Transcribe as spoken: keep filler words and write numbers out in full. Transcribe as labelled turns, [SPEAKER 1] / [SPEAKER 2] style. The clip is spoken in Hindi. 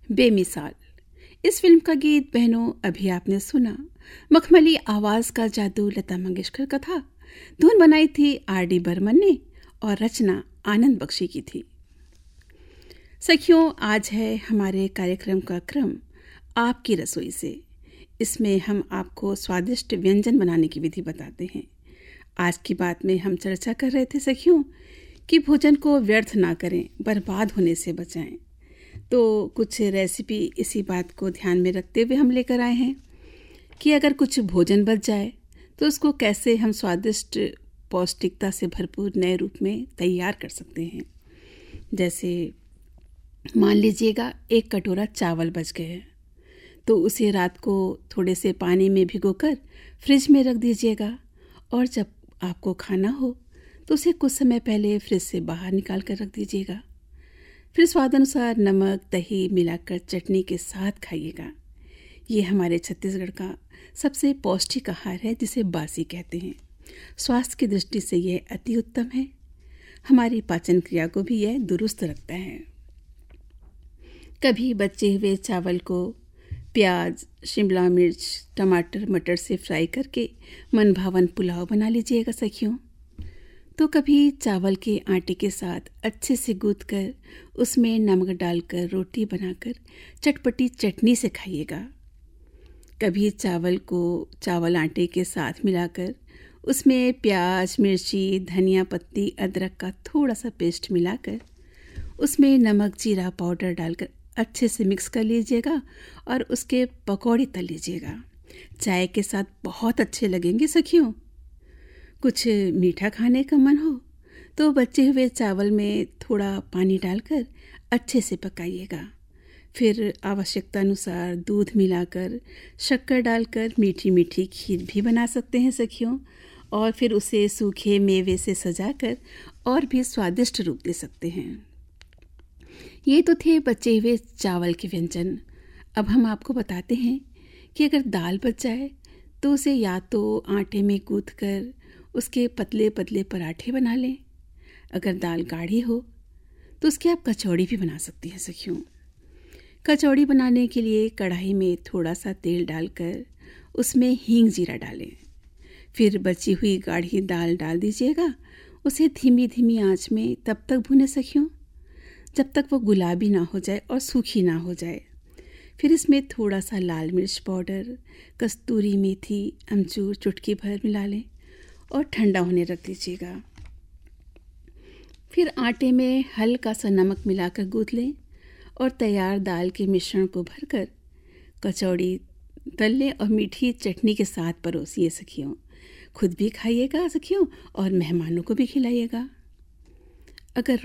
[SPEAKER 1] बेमिसाल। इस फिल्म का गीत बहनों अभी आपने सुना। मखमली आवाज का जादू लता मंगेशकर का था। धुन बनाई थी आर डी बर्मन ने और रचना आनंद बख्शी की थी। सखियों, आज है हमारे कार्यक्रम का क्रम आपकी रसोई से। इसमें हम आपको स्वादिष्ट व्यंजन बनाने की विधि बताते हैं। आज की बात में हम चर्चा कर रहे थे सखियों कि भोजन को व्यर्थ ना करें, बर्बाद होने से बचाएं। तो कुछ रेसिपी इसी बात को ध्यान में रखते हुए हम लेकर आए हैं कि अगर कुछ भोजन बच जाए तो उसको कैसे हम स्वादिष्ट पौष्टिकता से भरपूर नए रूप में तैयार कर सकते हैं। जैसे मान लीजिएगा एक कटोरा चावल बच गए हैं तो उसे रात को थोड़े से पानी में भिगोकर फ्रिज में रख दीजिएगा और जब आपको खाना हो तो उसे कुछ समय पहले फ्रिज से बाहर निकाल कर रख दीजिएगा। फिर स्वाद अनुसार नमक दही मिलाकर चटनी के साथ खाइएगा। ये हमारे छत्तीसगढ़ का सबसे पौष्टिक आहार है जिसे बासी कहते हैं। स्वास्थ्य की दृष्टि से यह अति उत्तम है। हमारी पाचन क्रिया को भी यह दुरुस्त रखता है। कभी बचे हुए चावल को प्याज, शिमला मिर्च, टमाटर, मटर से फ्राई करके मनभावन पुलाव बना लीजिएगा सखियों। तो कभी चावल के आटे के साथ अच्छे से गूंथ कर उसमें नमक डालकर रोटी बनाकर चटपटी चटनी से खाइएगा। कभी चावल को चावल आटे के साथ मिलाकर उसमें प्याज, मिर्ची, धनिया पत्ती, अदरक का थोड़ा सा पेस्ट मिलाकर उसमें नमक जीरा पाउडर डालकर अच्छे से मिक्स कर लीजिएगा और उसके पकौड़े तल लीजिएगा। चाय के साथ बहुत अच्छे लगेंगे सखियों। कुछ मीठा खाने का मन हो तो बचे हुए चावल में थोड़ा पानी डालकर अच्छे से पकाइएगा। फिर आवश्यकता अनुसार दूध मिलाकर शक्कर डालकर मीठी मीठी खीर भी बना सकते हैं सखियों। और फिर उसे सूखे मेवे से सजाकर और भी स्वादिष्ट रूप दे सकते हैं। ये तो थे बचे हुए चावल के व्यंजन। अब हम आपको बताते हैं कि अगर दाल बच जाए तो उसे या तो आटे में गूंथ कर उसके पतले पतले पराठे बना लें। अगर दाल गाढ़ी हो तो उसकी आप कचौड़ी भी बना सकती हैं सखियों। कचौड़ी बनाने के लिए कढ़ाई में थोड़ा सा तेल डालकर उसमें हींग जीरा डालें। फिर बची हुई गाढ़ी दाल डाल दीजिएगा। उसे धीमी धीमी आंच में तब तक भूनें सखियों जब तक वो गुलाबी ना हो जाए और सूखी ना हो जाए। फिर इसमें थोड़ा सा लाल मिर्च पाउडर, कस्तूरी मेथी, अमचूर चुटकी भर मिला लें और ठंडा होने रख दीजिएगा। फिर आटे में हल्का सा नमक मिलाकर गूंथ लें और तैयार दाल के मिश्रण को भरकर कचौड़ी तल लें और मीठी चटनी के साथ परोसिए सखियों। खुद भी खाइएगा सखियों और मेहमानों को भी खिलाइएगा। अगर